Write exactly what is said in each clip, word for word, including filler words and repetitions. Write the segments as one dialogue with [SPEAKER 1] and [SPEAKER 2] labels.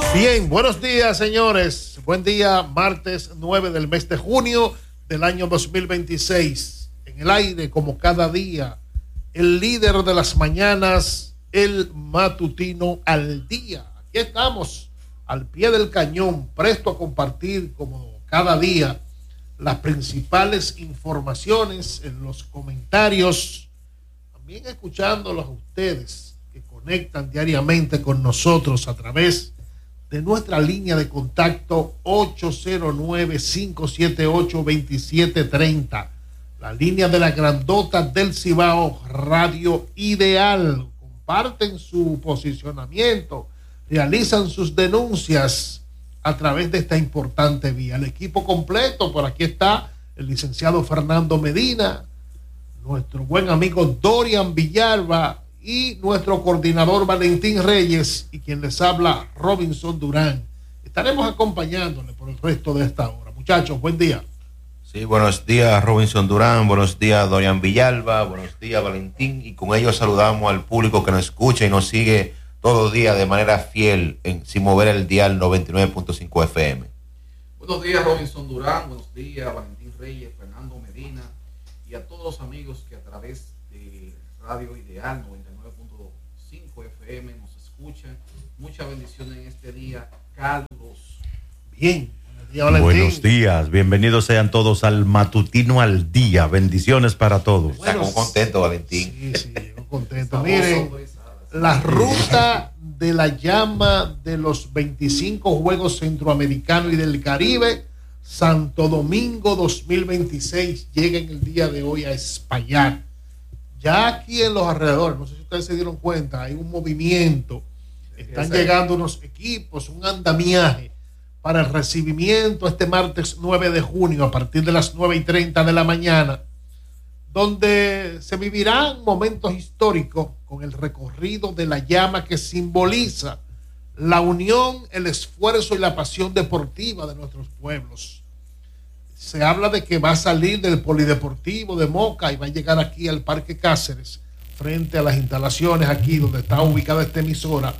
[SPEAKER 1] Bien, buenos días, señores. Buen día, martes nueve del mes de junio del año dos mil veintiséis. En el aire, como cada día, el líder de las mañanas, el matutino al día. Aquí estamos, al pie del cañón, presto a compartir, como cada día, las principales informaciones en los comentarios, también escuchándolos a ustedes que conectan diariamente con nosotros a través de nuestra línea de contacto ocho cero nueve, cinco siete ocho, dos siete tres cero, la línea de la grandota del Cibao, Radio Ideal. Comparten su posicionamiento, realizan sus denuncias a través de esta importante vía. El equipo completo, por aquí está el licenciado Fernando Medina, nuestro buen amigo Dorian Villalba y nuestro coordinador Valentín Reyes, y quien les habla, Robinson Durán. Estaremos acompañándole por el resto de esta hora. Muchachos, buen día.
[SPEAKER 2] Sí, buenos días, Robinson Durán, buenos días, Dorian Villalba, buenos días, Valentín, y con ellos saludamos al público que nos escucha y nos sigue todos los días de manera fiel, en, sin mover el dial noventa y nueve punto cinco F M.
[SPEAKER 3] Buenos días, Robinson Durán, buenos días, Valentín Reyes, Fernando Medina, y a todos los amigos que a través de Radio Ideal noventa y nueve punto cinco F M nos escuchan. Muchas bendiciones en este día caluroso.
[SPEAKER 1] Bien, buenos días, Valentín.
[SPEAKER 4] Buenos días, bienvenidos sean todos al matutino al día. Bendiciones para todos.
[SPEAKER 2] Está como contento, Valentín.
[SPEAKER 1] Sí, sí, yo contento. Miren, la ruta de la llama de los veinticinco Juegos Centroamericanos y del Caribe, Santo Domingo dos mil veintiséis, llega en el día de hoy a Espaillat. Ya aquí en los alrededores, no sé si ustedes se dieron cuenta, hay un movimiento, están llegando unos equipos, un andamiaje para el recibimiento este martes nueve de junio a partir de las nueve y treinta de la mañana, donde se vivirán momentos históricos con el recorrido de la llama que simboliza la unión, el esfuerzo y la pasión deportiva de nuestros pueblos. Se habla de que va a salir del Polideportivo de Moca y va a llegar aquí al Parque Cáceres, frente a las instalaciones aquí donde está ubicada esta emisora.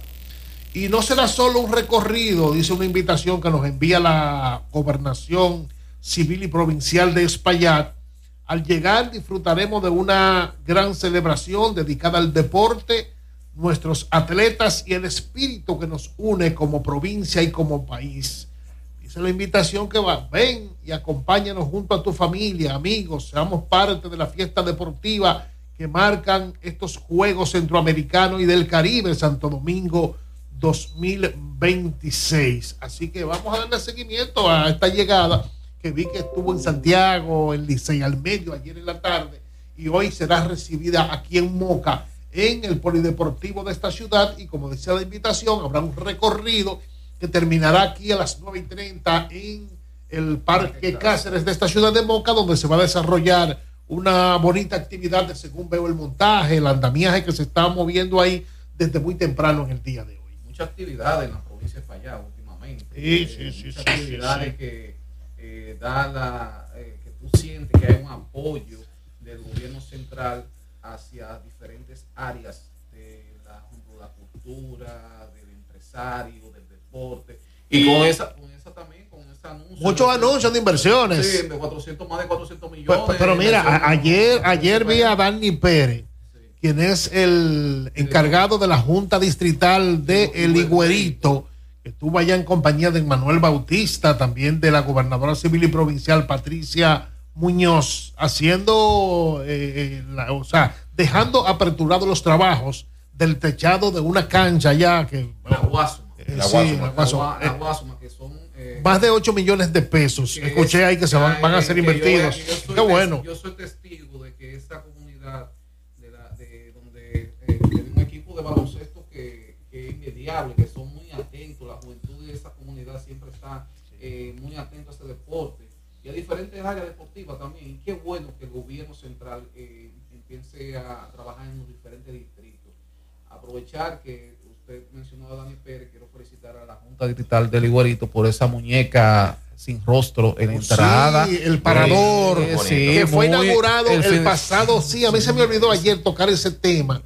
[SPEAKER 1] Y no será solo un recorrido, dice una invitación que nos envía la Gobernación Civil y Provincial de Espaillat. Al llegar disfrutaremos de una gran celebración dedicada al deporte, nuestros atletas y el espíritu que nos une como provincia y como país. Dice la invitación que va, ven y acompáñanos junto a tu familia, amigos, seamos parte de la fiesta deportiva que marcan estos Juegos Centroamericanos y del Caribe, Santo Domingo dos mil veintiséis. Así que vamos a darle seguimiento a esta llegada, que vi que estuvo en Santiago, en Licey al Medio ayer en la tarde, y hoy será recibida aquí en Moca, en el Polideportivo de esta ciudad. Y como decía la invitación, habrá un recorrido que terminará aquí a las nueve y treinta en el Parque Cáceres de esta ciudad de Moca, donde se va a desarrollar una bonita actividad de, según veo, el montaje, el andamiaje que se está moviendo ahí desde muy temprano en el día de hoy.
[SPEAKER 3] Muchas actividades en la provincia de Espaillat últimamente.
[SPEAKER 1] Sí,
[SPEAKER 3] eh,
[SPEAKER 1] sí, sí.
[SPEAKER 3] Muchas
[SPEAKER 1] sí,
[SPEAKER 3] actividades
[SPEAKER 1] sí, sí.
[SPEAKER 3] que eh, da la, eh, que tú sientes que hay un apoyo del gobierno central hacia diferentes áreas de la, de la cultura, del empresario, del deporte, y con esa, con esa también, con ese anuncio.
[SPEAKER 1] Muchos anuncios de inversiones.
[SPEAKER 3] Sí, de cuatrocientos, más de cuatrocientos millones.
[SPEAKER 1] Pero, pero mira, a, ayer, ayer vi a Dani Pérez,
[SPEAKER 3] sí,
[SPEAKER 1] quien es el encargado de la Junta Distrital de El Higuerito, que estuvo allá en compañía de Manuel Bautista, también de la gobernadora civil y provincial Patricia Muñoz, haciendo, eh, la, o sea, dejando aperturados los trabajos del techado de una cancha ya que...
[SPEAKER 3] La Guasuma.
[SPEAKER 1] Eh,
[SPEAKER 2] La
[SPEAKER 1] sí,
[SPEAKER 2] Guasuma.
[SPEAKER 1] la Guasuma.
[SPEAKER 3] La Guasuma, que son... Eh,
[SPEAKER 1] Más de ocho millones de pesos.
[SPEAKER 3] que
[SPEAKER 1] Escuché
[SPEAKER 3] es-
[SPEAKER 1] ahí que se van, van a ser
[SPEAKER 3] que yo-
[SPEAKER 1] invertidos.
[SPEAKER 3] yo soy
[SPEAKER 1] Qué
[SPEAKER 3] tes-
[SPEAKER 1] bueno.
[SPEAKER 3] Yo soy testigo de que esa comunidad, de, la, de donde eh, tiene un equipo de baloncesto que, que es inmediable, que son muy atentos, la juventud de esa comunidad siempre está eh, muy atento a ese deporte y a diferentes áreas deportivas también. Y qué bueno que el gobierno central eh, empiece a trabajar en los diferentes distritos. Aprovechar que usted mencionó a Dani Pérez, quiero felicitar a la Junta Distrital del Higuerito por esa muñeca sin rostro en la entrada.
[SPEAKER 1] Sí, el parador,
[SPEAKER 3] Eh, sí,
[SPEAKER 1] que fue
[SPEAKER 3] muy-
[SPEAKER 1] inaugurado el,
[SPEAKER 3] fin-
[SPEAKER 1] pasado, sí, a mí se me olvidó ayer tocar ese tema.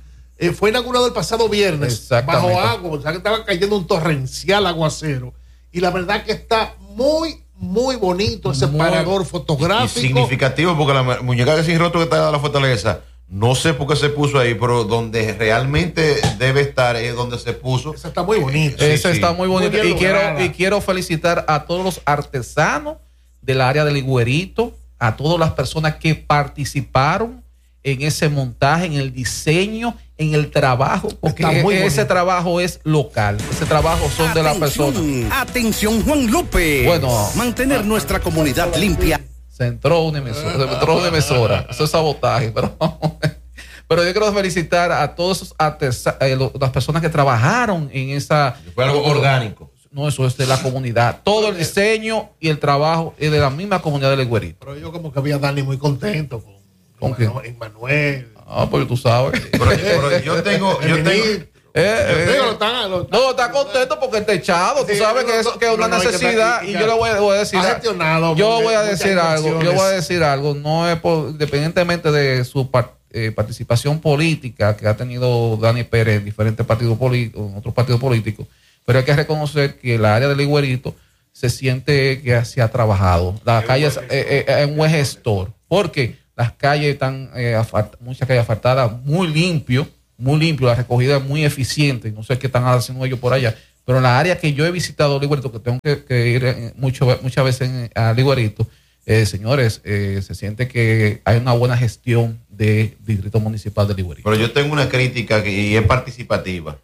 [SPEAKER 1] Eh, fue inaugurado el pasado viernes bajo agua, o sea que estaba cayendo un torrencial aguacero. Y la verdad que está muy, muy bonito ese muy, parador fotográfico.
[SPEAKER 2] Y significativo porque la muñeca de sin rostro que está en la fortaleza, no sé por qué se puso ahí, pero donde realmente debe estar es donde se puso.
[SPEAKER 1] Esa está muy bonita.
[SPEAKER 3] Sí, Esa sí. está muy bonita. Muy y, quiero, y quiero felicitar a todos los artesanos del área del Higuerito, a todas las personas que participaron en ese montaje, en el diseño, en el trabajo, porque ese bonito. trabajo es local, ese trabajo son atención, de la persona.
[SPEAKER 5] Atención, Juan López.
[SPEAKER 3] Bueno,
[SPEAKER 5] mantener nuestra comunidad limpia.
[SPEAKER 3] Se entró una emisora, se entró una emisora. Eso es sabotaje, pero, pero yo quiero felicitar a todos esos artesanos, eh, las personas que trabajaron en esa.
[SPEAKER 2] Fue algo orgánico.
[SPEAKER 3] No, eso es de la comunidad. Todo el diseño y el trabajo es de la misma comunidad del Higuerito.
[SPEAKER 1] Pero yo como que vi a Dani muy contento con ¿Con qué? Manuel.
[SPEAKER 3] Ah, porque tú sabes.
[SPEAKER 2] Pero, pero yo tengo, yo tengo. Eh,
[SPEAKER 3] eh, lo están, lo están, no, está contento porque el techado, sí, tú sabes no, que eso que es una no, necesidad. Que y yo le voy, voy a decir. Yo voy a decir algo. Yo voy a decir algo. No es por, independientemente de su part, eh, participación política que ha tenido Dani Pérez en diferentes partidos políticos, en otros partidos políticos, pero hay que reconocer que el área del Higuerito se siente que se ha trabajado. La calle es eh, eh, un buen gestor. ¿Por qué? Las calles están, eh, afart- muchas calles asfaltadas, muy limpio, muy limpio, la recogida es muy eficiente, no sé qué están haciendo ellos por allá, pero en la área que yo he visitado Higuerito, que tengo que, que ir eh, mucho, muchas veces a Higuerito, eh, señores, eh, se siente que hay una buena gestión del distrito municipal de Higuerito.
[SPEAKER 2] Pero yo tengo una crítica que, y es participativa.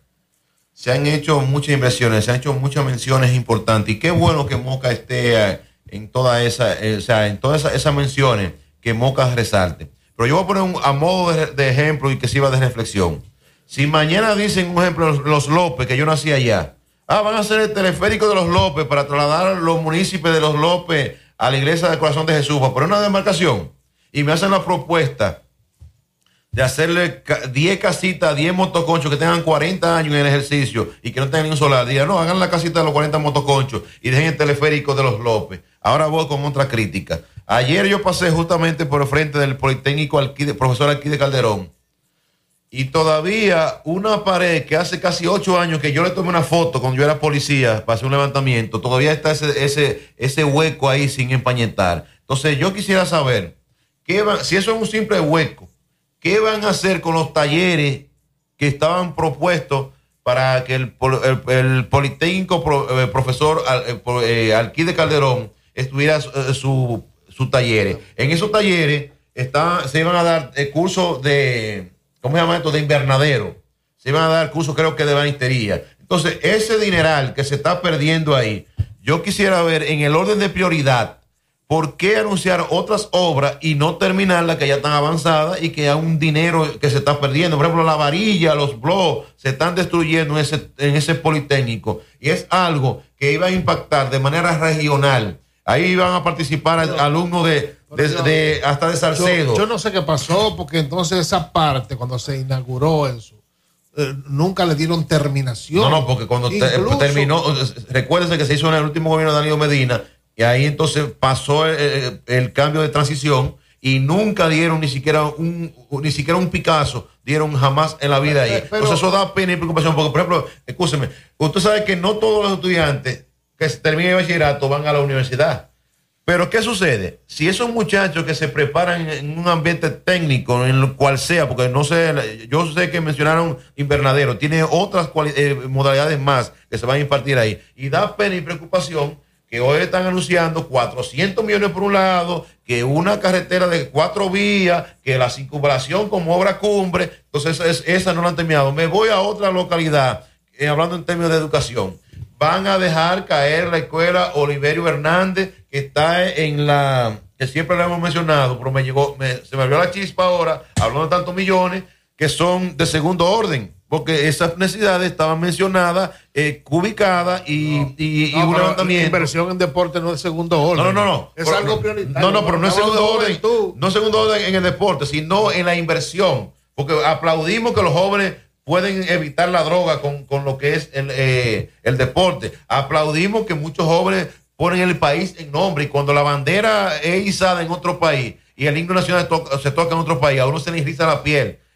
[SPEAKER 2] Se han hecho muchas inversiones, se han hecho muchas menciones importantes, y qué bueno que Moca esté eh, en toda esa, eh, o sea, en todas esas esa menciones, que Moca resalte. Pero yo voy a poner un, a modo de, de ejemplo y que sirva de reflexión. Si mañana dicen, un ejemplo, los, los López, que yo nací allá, ah, van a hacer el teleférico de los López para trasladar a los municipios de los López a la iglesia del Corazón de Jesús, para poner una demarcación, y me hacen la propuesta de hacerle diez casitas, diez motoconchos que tengan cuarenta años en el ejercicio y que no tengan ni un solar día. No, hagan la casita de los cuarenta motoconchos y dejen el teleférico de los López. Ahora voy con otra crítica. Ayer yo pasé justamente por el frente del Politécnico Alquide, profesor Alquide Calderón, y todavía una pared que hace casi ocho años que yo le tomé una foto cuando yo era policía para hacer un levantamiento, todavía está ese, ese, ese hueco ahí sin empañetar. Entonces yo quisiera saber, ¿qué va, si eso es un simple hueco, qué van a hacer con los talleres que estaban propuestos para que el, el, el Politécnico pro, eh, profesor eh, Alquide Calderón estuviera eh, su sus talleres? En esos talleres está, se iban a dar eh, cursos de, ¿cómo se llama esto? De invernadero. Se iban a dar cursos, creo que de banistería. Entonces, ese dineral que se está perdiendo ahí, yo quisiera ver en el orden de prioridad, ¿por qué anunciar otras obras y no terminarlas que ya están avanzadas y que hay un dinero que se está perdiendo? Por ejemplo, la varilla, los blogs se están destruyendo en ese, en ese Politécnico, y es algo que iba a impactar de manera regional. Ahí iban a participar yo, alumnos de, de, yo, de hasta de Salcedo.
[SPEAKER 1] Yo, yo no sé qué pasó, porque entonces esa parte, cuando se inauguró eso, eh, nunca le dieron terminación.
[SPEAKER 2] No, no, porque cuando Incluso, te, terminó, recuérdense que se hizo en el último gobierno de Danilo Medina, y ahí entonces pasó el, el cambio de transición, y nunca dieron ni siquiera un, ni siquiera un Picasso, dieron jamás en la vida ahí. Pero, entonces eso da pena y preocupación, porque por ejemplo, escúcheme, usted sabe que no todos los estudiantes que se terminen el bachillerato van a la universidad. Pero ¿qué sucede? Si esos muchachos que se preparan en un ambiente técnico, en lo cual sea, porque no sé, yo sé que mencionaron invernadero, tiene otras eh, modalidades más que se van a impartir ahí, y da pena y preocupación que hoy están anunciando cuatrocientos millones por un lado, que una carretera de cuatro vías, que la circunvalación como obra cumbre, entonces esa, esa no la han terminado. Me voy a otra localidad, eh, hablando en términos de educación. Van a dejar caer la escuela Oliverio Hernández, que está en la, que siempre lo hemos mencionado, pero me llegó, me, se me abrió la chispa ahora, hablando de tantos millones, que son de segundo orden, porque esas necesidades estaban mencionadas, eh, ubicadas y, no, y, no, y un levantamiento.
[SPEAKER 1] Inversión en deporte no es segundo orden.
[SPEAKER 2] No, no, no. no.
[SPEAKER 1] Es
[SPEAKER 2] pero,
[SPEAKER 1] algo prioritario.
[SPEAKER 2] No, no, pero no es segundo orden, tú. no es segundo orden en el deporte, sino en la inversión, porque aplaudimos que los jóvenes pueden evitar la droga con, con lo que es el, eh, el deporte. Aplaudimos que muchos jóvenes ponen el país en nombre, y cuando la bandera es izada en otro país y el himno nacional to- se toca en otro país, a uno se le eriza la piel.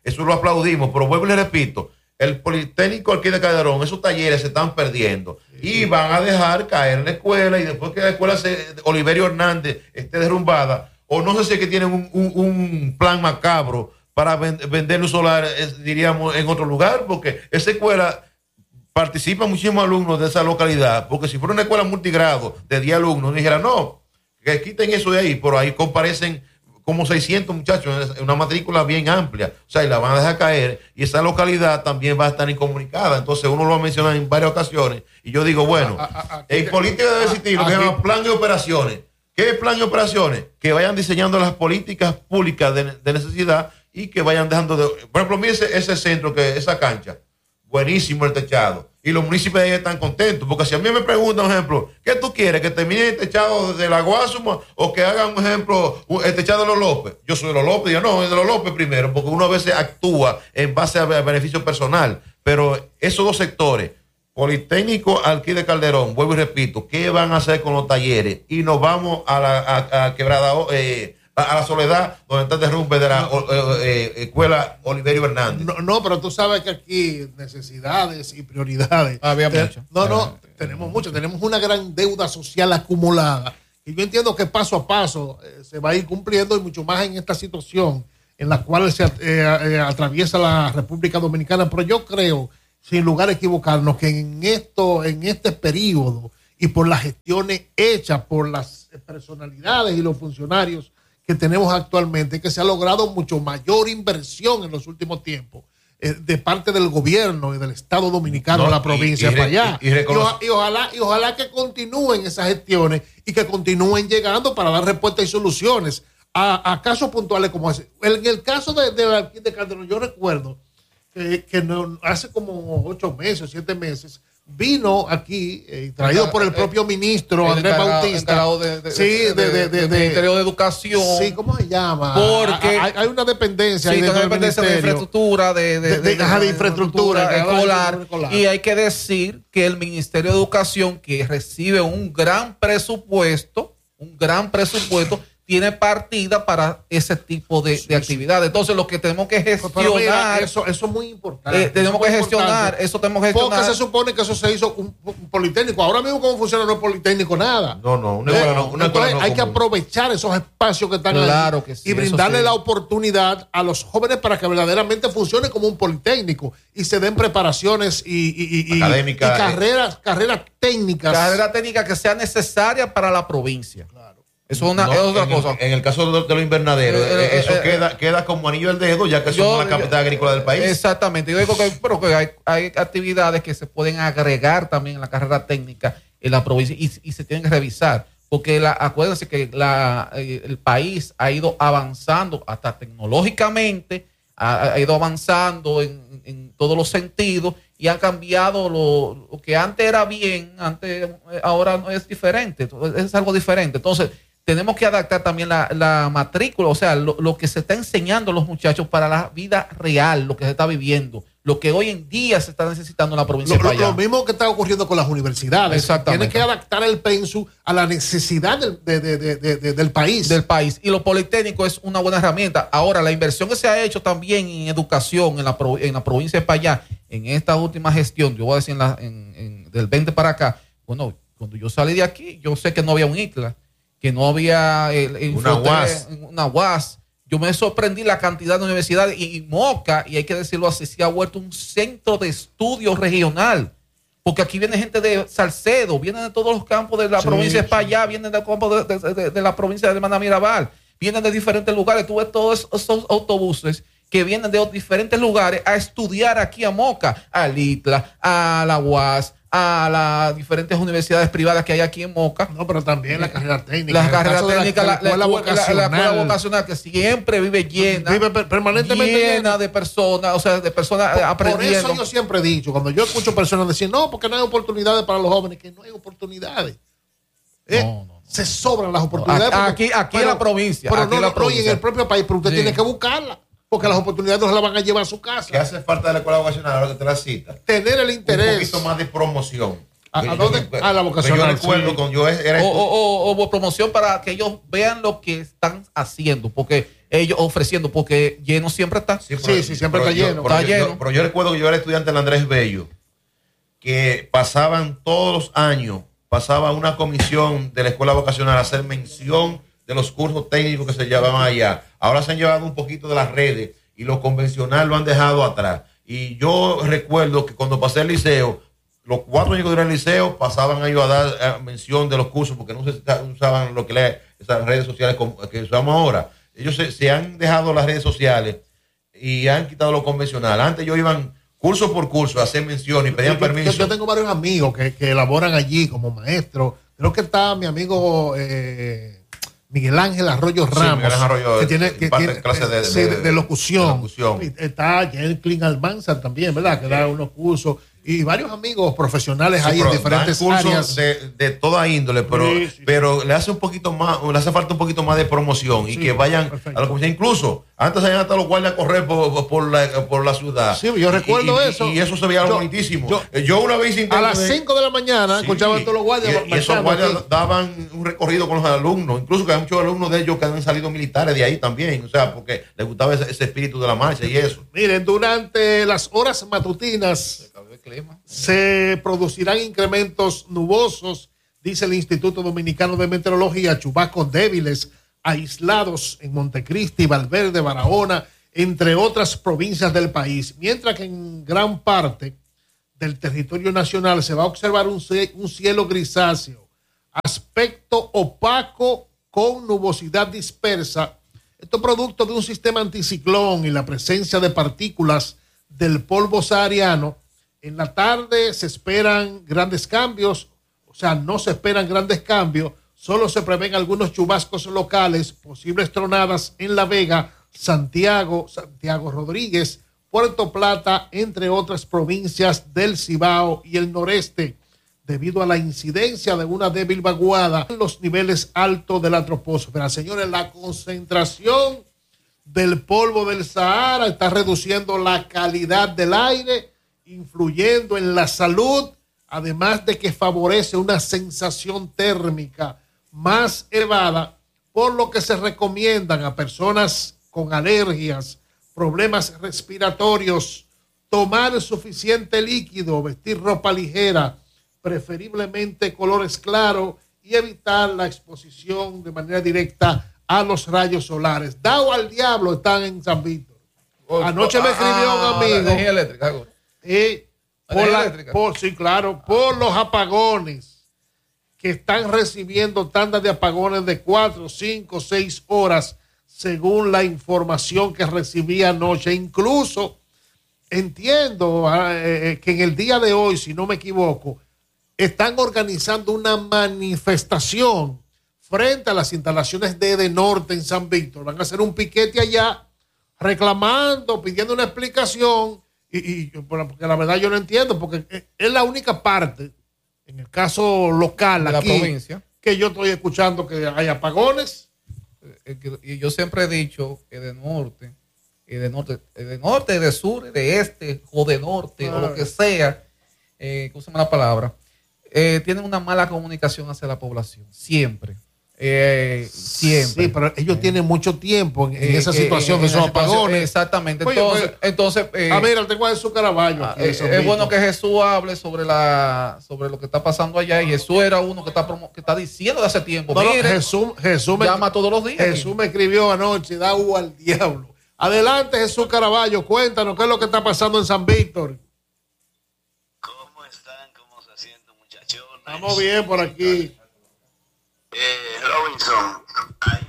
[SPEAKER 2] Eso lo aplaudimos, pero vuelvo y le repito, el Politécnico aquí de Calderón, esos talleres se están perdiendo y van a dejar caer en la escuela, y después que la escuela se, Oliverio Hernández esté derrumbada, o no sé si es que tienen un, un, un plan macabro para vender luz solar, diríamos, en otro lugar, porque esa escuela participan muchísimos alumnos de esa localidad, porque si fuera una escuela multigrado de diez alumnos, dijera, no, que quiten eso de ahí, pero ahí comparecen como seiscientos muchachos, en una matrícula bien amplia, o sea, y la van a dejar caer, y esa localidad también va a estar incomunicada. Entonces uno lo ha mencionado en varias ocasiones, y yo digo, bueno, a, a, a, en política debe existir lo que se llama plan de operaciones. ¿Qué es plan de operaciones? Que vayan diseñando las políticas públicas de, de necesidad, y que vayan dejando de... Por ejemplo, mire ese, ese centro, que esa cancha, buenísimo el techado, y los municipios de ahí están contentos, porque si a mí me preguntan, por ejemplo, ¿qué tú quieres? ¿Que termine el techado de la Guasuma o que hagan, por ejemplo, el techado de los López? Yo soy de los López, digo, no, es de los López primero, porque uno a veces actúa en base a beneficio personal, pero esos dos sectores, Politécnico aquí de Calderón, vuelvo y repito, ¿qué van a hacer con los talleres? Y nos vamos a la a, a quebrada, eh, a la Soledad, donde está el derrumbe de la no, eh, eh, escuela Oliverio Hernández.
[SPEAKER 1] No, no, pero tú sabes que aquí necesidades y prioridades.
[SPEAKER 6] Había
[SPEAKER 1] Te,
[SPEAKER 6] mucho.
[SPEAKER 1] No, no, ah, tenemos mucho. Tenemos una gran deuda social acumulada. Y yo entiendo que paso a paso eh, se va a ir cumpliendo, y mucho más en esta situación en la cual se eh, eh, atraviesa la República Dominicana. Pero yo creo, sin lugar a equivocarnos, que en esto, en este periodo, y por las gestiones hechas por las personalidades y los funcionarios que tenemos actualmente, que se ha logrado mucho mayor inversión en los últimos tiempos eh, de parte del gobierno y del Estado Dominicano, no, la provincia y, y, para allá. Y, y, y, o, y, ojalá, y ojalá que continúen esas gestiones y que continúen llegando para dar respuestas y soluciones a, a casos puntuales como ese. En el caso de, de, de Calderón, yo recuerdo que, que no, hace como ocho meses, siete meses, vino aquí, eh, traído por el propio ministro
[SPEAKER 6] el
[SPEAKER 1] Andrés Bautista.
[SPEAKER 6] De, de,
[SPEAKER 1] sí, de, de, de, de, de
[SPEAKER 6] Ministerio de Educación.
[SPEAKER 1] Sí, ¿cómo se llama?
[SPEAKER 6] Porque
[SPEAKER 1] hay, hay una dependencia,
[SPEAKER 6] sí,
[SPEAKER 1] ahí
[SPEAKER 6] una dependencia de infraestructura, de, de, de, de, de, de infraestructura, infraestructura escolar, escolar. Y hay que decir que el Ministerio de Educación, que recibe un gran presupuesto, un gran presupuesto, tiene partida para ese tipo de, sí, de actividades. Entonces, lo que tenemos que gestionar. Mira,
[SPEAKER 1] eso, eso es muy importante.
[SPEAKER 6] Eh, tenemos que gestionar, importante. eso tenemos que gestionar.
[SPEAKER 1] Porque se supone que eso se hizo un, un Politécnico. Ahora mismo, ¿cómo funciona? No es Politécnico nada.
[SPEAKER 2] No, no, una escuela
[SPEAKER 1] eh,
[SPEAKER 2] no. Una
[SPEAKER 1] entonces,
[SPEAKER 2] escuela no
[SPEAKER 1] hay
[SPEAKER 2] común.
[SPEAKER 1] que aprovechar esos espacios que están
[SPEAKER 6] claro
[SPEAKER 1] ahí
[SPEAKER 6] que sí,
[SPEAKER 1] y brindarle
[SPEAKER 6] sí.
[SPEAKER 1] la oportunidad a los jóvenes para que verdaderamente funcione como un Politécnico y se den preparaciones y, y, y,
[SPEAKER 2] Académica,
[SPEAKER 1] y carreras, eh. carreras técnicas.
[SPEAKER 6] Carrera técnica que sea necesaria para la provincia. Claro. Eso es, una,
[SPEAKER 2] no,
[SPEAKER 6] es otra
[SPEAKER 2] en
[SPEAKER 6] cosa.
[SPEAKER 2] El, en el caso de, de los invernaderos, eh, eh, eso eh, queda, queda como anillo al dedo, ya que somos la capital agrícola del país.
[SPEAKER 6] Exactamente. Yo digo que, pero que hay, hay actividades que se pueden agregar también en la carrera técnica en la provincia y, y se tienen que revisar. Porque la, acuérdense que la, el país ha ido avanzando hasta tecnológicamente, ha, ha ido avanzando en, en todos los sentidos y ha cambiado lo, lo que antes era bien, antes ahora no es diferente, es algo diferente. Entonces, tenemos que adaptar también la, la matrícula, o sea, lo, lo que se está enseñando a los muchachos para la vida real, lo que se está viviendo, lo que hoy en día se está necesitando en la provincia
[SPEAKER 1] lo,
[SPEAKER 6] de Payá.
[SPEAKER 1] Lo mismo que está ocurriendo con las universidades.
[SPEAKER 6] Exactamente.
[SPEAKER 1] Tienen que adaptar el pensum a la necesidad del, de, de, de, de, de, del país.
[SPEAKER 6] Del país. Y lo politécnico es una buena herramienta. Ahora, la inversión que se ha hecho también en educación en la, en la provincia de Payá, en esta última gestión, yo voy a decir en la, en, en, del veinte para acá, bueno, cuando yo salí de aquí, yo sé que no había un I C L A, que no había el, el
[SPEAKER 2] una U A S.
[SPEAKER 6] Una U A S. Yo me sorprendí la cantidad de universidades y, y Moca, y hay que decirlo así, se ha vuelto un centro de estudio regional. Porque aquí viene gente de Salcedo, vienen de todos los campos de la sí, provincia de Payá, sí. vienen del campo de, de, de, de la provincia de Manamirabal, vienen de diferentes lugares. Tú ves todos esos autobuses que vienen de diferentes lugares a estudiar aquí a Moca, a Litla, a la U A S, a las diferentes universidades privadas que hay aquí en Moca.
[SPEAKER 1] No, pero también la carrera técnica.
[SPEAKER 6] La carrera técnica, la, la,
[SPEAKER 1] la,
[SPEAKER 6] la,
[SPEAKER 1] vocacional.
[SPEAKER 6] la, la escuela vocacional que siempre vive llena.
[SPEAKER 1] Vive permanentemente
[SPEAKER 6] llena,
[SPEAKER 1] llena
[SPEAKER 6] de personas, o sea, de personas
[SPEAKER 1] por,
[SPEAKER 6] aprendiendo.
[SPEAKER 1] Por eso yo siempre he dicho, cuando yo escucho personas decir, no, porque no hay oportunidades para los jóvenes, que no hay oportunidades. ¿Eh? No, no, no. Se sobran las oportunidades.
[SPEAKER 6] No, aquí, porque, aquí pero, en la provincia.
[SPEAKER 1] Pero
[SPEAKER 6] aquí
[SPEAKER 1] no,
[SPEAKER 6] la provincia.
[SPEAKER 1] no, y en el propio país, pero usted sí. tiene que buscarla. Porque las oportunidades no se las van a llevar a su casa.
[SPEAKER 2] ¿Qué hace falta de la escuela vocacional ahora que te la cita?
[SPEAKER 1] Tener el interés.
[SPEAKER 2] Un poquito más de promoción.
[SPEAKER 1] ¿A, ¿A dónde? A la vocacional.
[SPEAKER 2] Yo recuerdo
[SPEAKER 1] sí.
[SPEAKER 2] cuando yo era
[SPEAKER 6] o, o, o, o promoción para que ellos vean lo que están haciendo. Porque ellos ofreciendo, porque lleno siempre está.
[SPEAKER 1] Sí, sí, sí, siempre está
[SPEAKER 2] yo,
[SPEAKER 1] lleno.
[SPEAKER 2] Pero
[SPEAKER 6] Está
[SPEAKER 2] yo,
[SPEAKER 6] lleno.
[SPEAKER 2] yo- pero yo recuerdo que yo era estudiante en Andrés Bello, que pasaban todos los años, pasaba una comisión de la escuela vocacional a hacer mención de los cursos técnicos que se llevaban allá. Ahora se han llevado un poquito de las redes y lo convencional lo han dejado atrás. Y yo recuerdo que cuando pasé el liceo, los cuatro años que duré el liceo, pasaban ellos a dar eh, mención de los cursos porque no se usaban lo que le, esas redes sociales como- que usamos ahora. Ellos se, se han dejado las redes sociales y han quitado lo convencional. Antes yo iban curso por curso a hacer mención y pedían
[SPEAKER 1] Yo, yo-
[SPEAKER 2] permiso.
[SPEAKER 1] yo tengo varios amigos que, que elaboran allí como maestros. Creo que está mi amigo eh, Miguel Ángel Arroyo
[SPEAKER 2] Sí,
[SPEAKER 1] Ramos,
[SPEAKER 2] Miguel Ángel Arroyo,
[SPEAKER 1] que tiene,
[SPEAKER 2] eh,
[SPEAKER 1] que
[SPEAKER 2] imparte
[SPEAKER 1] tiene
[SPEAKER 2] clases de-
[SPEAKER 1] eh, sí,
[SPEAKER 2] de-
[SPEAKER 1] de- de locución.
[SPEAKER 2] de locución.
[SPEAKER 1] Y está Clint Almanzar también, ¿verdad? Que da unos cursos. Y varios amigos profesionales
[SPEAKER 2] Sí,
[SPEAKER 1] ahí en
[SPEAKER 2] pero
[SPEAKER 1] diferentes
[SPEAKER 2] dan cursos
[SPEAKER 1] áreas.
[SPEAKER 2] de, de toda índole, pero,
[SPEAKER 1] Sí, sí, sí.
[SPEAKER 2] pero le hace un poquito más, le hace falta un poquito más de promoción y
[SPEAKER 1] Sí,
[SPEAKER 2] que vayan
[SPEAKER 1] perfecto.
[SPEAKER 2] a la comisión. Incluso antes salían hasta los guardias a correr por, por, la, por la ciudad.
[SPEAKER 1] Sí, yo
[SPEAKER 2] Y-
[SPEAKER 1] recuerdo
[SPEAKER 2] y-
[SPEAKER 1] eso.
[SPEAKER 2] Y eso se veía algo
[SPEAKER 1] Yo-
[SPEAKER 2] bonitísimo.
[SPEAKER 1] yo-
[SPEAKER 2] Eh, Yo, una vez intenté
[SPEAKER 1] A las cinco de la mañana
[SPEAKER 2] Sí,
[SPEAKER 1] escuchaban todos los guardias.
[SPEAKER 2] Y, y esos
[SPEAKER 1] marchando
[SPEAKER 2] guardias
[SPEAKER 1] aquí.
[SPEAKER 2] daban un recorrido con los alumnos. Incluso que hay muchos alumnos de ellos que han salido militares de ahí también. O sea, porque les gustaba ese, ese espíritu de la marcha y eso.
[SPEAKER 1] Miren, durante las horas matutinas
[SPEAKER 6] Cambió el clima.
[SPEAKER 1] se producirán incrementos nubosos, dice el Instituto Dominicano de Meteorología, chubascos débiles aislados en Montecristi, Valverde, Barahona, entre otras provincias del país, mientras que en gran parte del territorio nacional se va a observar un, ce- un cielo grisáceo, aspecto opaco con nubosidad dispersa. Esto es producto de un sistema anticiclón y la presencia de partículas del polvo sahariano. En la tarde se esperan grandes cambios, o sea, no se esperan grandes cambios, solo se prevén algunos chubascos locales, posibles tronadas en La Vega, Santiago, Santiago Rodríguez, Puerto Plata, entre otras provincias del Cibao y el noreste, debido a la incidencia de una débil vaguada en los niveles altos de la troposfera. Señores, la concentración del polvo del Sahara está reduciendo la calidad del aire, influyendo en la salud, además de que favorece una sensación térmica más elevada, por lo que se recomiendan a personas con alergias, problemas respiratorios, tomar suficiente líquido, vestir ropa ligera, preferiblemente colores claros, y evitar la exposición de manera directa a los rayos solares. Dao al diablo están en San Víctor. Anoche me escribió un
[SPEAKER 6] Ah,
[SPEAKER 1] amigo.
[SPEAKER 6] la energía eléctrica, algo.
[SPEAKER 1] Eh,
[SPEAKER 6] ¿La
[SPEAKER 1] por,
[SPEAKER 6] energía
[SPEAKER 1] la-
[SPEAKER 6] eléctrica?
[SPEAKER 1] por- sí, claro, por los apagones que están recibiendo tandas de apagones de cuatro, cinco, seis horas, según la información que recibí anoche. Incluso entiendo ah, eh, que en el día de hoy, si no me equivoco, están organizando una manifestación frente a las instalaciones de Edenorte en San Víctor. Van a hacer un piquete allá reclamando, pidiendo una explicación. Y, y porque la verdad yo no entiendo, porque es la única parte, en el caso local
[SPEAKER 6] De la
[SPEAKER 1] aquí,
[SPEAKER 6] provincia.
[SPEAKER 1] que yo estoy escuchando que hay apagones.
[SPEAKER 6] Eh, que- Y yo siempre he dicho que de norte, y de norte, y de norte, de sur, de este, o de norte, o lo que sea, eh, úsame la palabra, eh, tienen una mala comunicación hacia la población. Siempre. Eh, siempre.
[SPEAKER 1] Sí, pero ellos tienen mucho tiempo en, en
[SPEAKER 6] Eh,
[SPEAKER 1] esa
[SPEAKER 6] eh,
[SPEAKER 1] situación
[SPEAKER 6] en
[SPEAKER 1] de
[SPEAKER 6] esa
[SPEAKER 1] esos
[SPEAKER 6] situación,
[SPEAKER 1] apagones.
[SPEAKER 6] Exactamente.
[SPEAKER 1] Oye,
[SPEAKER 6] Entonces,
[SPEAKER 1] pues,
[SPEAKER 6] entonces eh,
[SPEAKER 1] ah, mira, tengo a Jesús Caraballo.
[SPEAKER 6] ah,
[SPEAKER 1] aquí en
[SPEAKER 6] eh,
[SPEAKER 1] San
[SPEAKER 6] es
[SPEAKER 1] Víctor.
[SPEAKER 6] bueno que Jesús hable sobre la sobre lo que está pasando allá, y Jesús era uno que está promo- que está diciendo de hace tiempo.
[SPEAKER 1] No, no,
[SPEAKER 6] Mire,
[SPEAKER 1] Jesús, Jesús me,
[SPEAKER 6] llama todos los días.
[SPEAKER 1] Jesús me escribió anoche, da U al diablo. Adelante, Jesús Caraballo, cuéntanos qué es lo que está pasando en San Víctor.
[SPEAKER 7] ¿Cómo están? ¿Cómo se sienten, muchachones?
[SPEAKER 1] Estamos bien por aquí.
[SPEAKER 7] Eh, Robinson, hay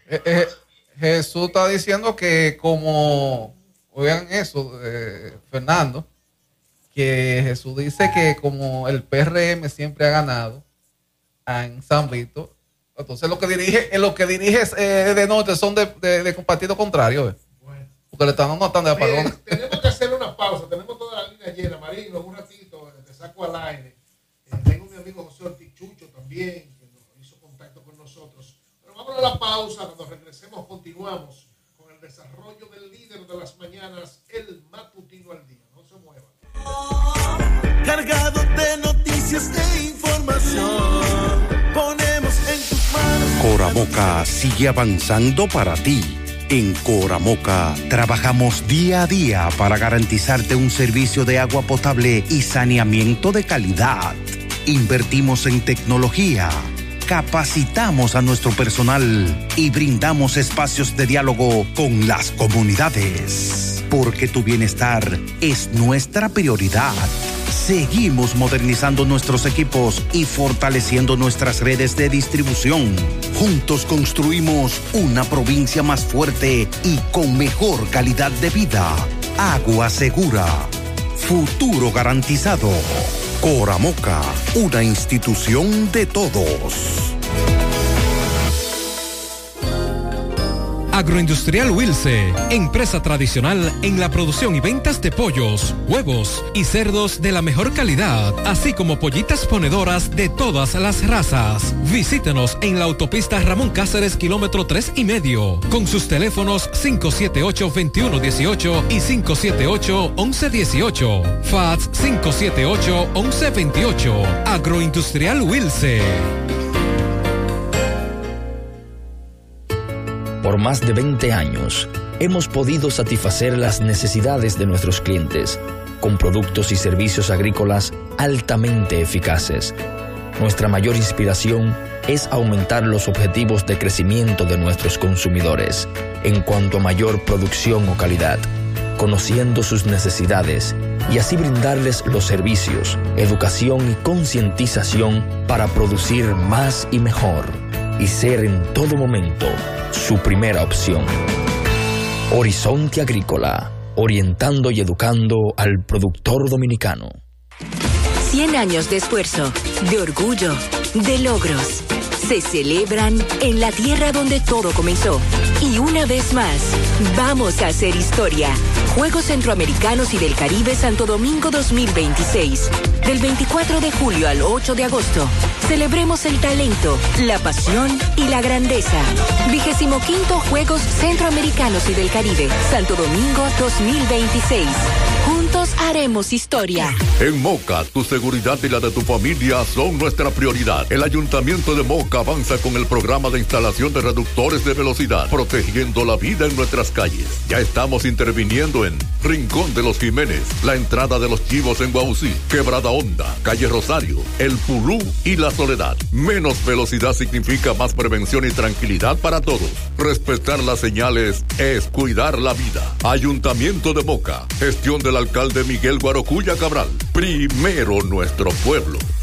[SPEAKER 6] Eh, eh, Jesús está diciendo que como, oigan eso, eh, Fernando, que Jesús dice que como el P R M siempre ha ganado en San Vito, entonces lo que dirige, lo que dirige eh, de norte son de, de, de partido contrario, eh. Bueno. Porque le están notando de apagón.
[SPEAKER 1] Eh, tenemos que hacer una pausa, tenemos toda la línea llena. Marino, en un ratito te saco al aire. Eh, tengo mi amigo José Ortiz Chucho también, que nos hizo contacto con nosotros. Pero vamos a la pausa, cuando regresemos continuamos con el desarrollo del líder de las mañanas, el matutino al día. No se muevan.
[SPEAKER 8] Cargado de noticias e información, ponemos en tus manos.
[SPEAKER 5] Coramoca sigue avanzando para ti. En Coramoca trabajamos día a día para garantizarte un servicio de agua potable y saneamiento de calidad. Invertimos en tecnología, capacitamos a nuestro personal y brindamos espacios de diálogo con las comunidades. Porque tu bienestar es nuestra prioridad. Seguimos modernizando nuestros equipos y fortaleciendo nuestras redes de distribución. Juntos construimos una provincia más fuerte y con mejor calidad de vida. Agua segura. Futuro garantizado. Coramoca, una institución de todos.
[SPEAKER 9] Agroindustrial Wilce, empresa tradicional en la producción y ventas de pollos, huevos y cerdos de la mejor calidad, así como pollitas ponedoras de todas las razas. Visítenos en la autopista Ramón Cáceres, kilómetro tres y medio, con sus teléfonos cinco siete ocho, dos uno uno ocho y cinco siete ocho, once dieciocho. Fax cinco siete ocho, once veintiocho. Agroindustrial Wilce.
[SPEAKER 10] Por más de veinte años, hemos podido satisfacer las necesidades de nuestros clientes con productos y servicios agrícolas altamente eficaces. Nuestra mayor inspiración es aumentar los objetivos de crecimiento de nuestros consumidores en cuanto a mayor producción o calidad, conociendo sus necesidades y así brindarles los servicios, educación y concientización para producir más y mejor y ser en todo momento su primera opción. Horizonte Agrícola, orientando y educando al productor dominicano.
[SPEAKER 11] cien años de esfuerzo, de orgullo, de logros. Se celebran en la tierra donde todo comenzó. Y una vez más, vamos a hacer historia. Juegos Centroamericanos y del Caribe Santo Domingo dos mil veintiséis. Del veinticuatro de julio al ocho de agosto. Celebremos el talento, la pasión y la grandeza. Vigésimo quinto Juegos Centroamericanos y del Caribe Santo Domingo dos mil veintiséis. Juntos haremos historia.
[SPEAKER 12] En Moca, tu seguridad y la de tu familia son nuestra prioridad. El Ayuntamiento de Moca avanza con el programa de instalación de reductores de velocidad, protegiendo la vida en nuestras calles. Ya estamos interviniendo en Rincón de los Jiménez, la entrada de los Chivos en Guaucí, Quebrada Honda, Calle Rosario, El Pulú y La Soledad. Menos velocidad significa más prevención y tranquilidad para todos. Respetar las señales es cuidar la vida. Ayuntamiento de Moca, gestión del alcalde Miguel Guarocuya Cabral. Primero nuestro pueblo.